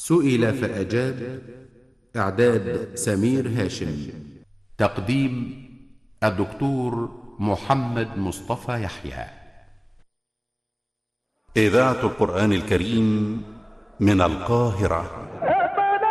سئل فأجاب. إعداد سمير هاشم. تقديم الدكتور محمد مصطفى يحيى. إذاعة القرآن الكريم من القاهرة.